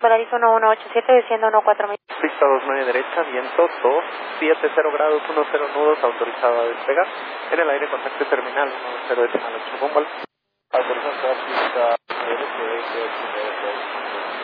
Volaris 1187 desciendo 14000. Pista 29 derecha, viento 270 grados, 10 nudos, autorizado a despegar. En el aire, contacto terminal 10 decimal 8 bombal. Autorizado a pista derecha.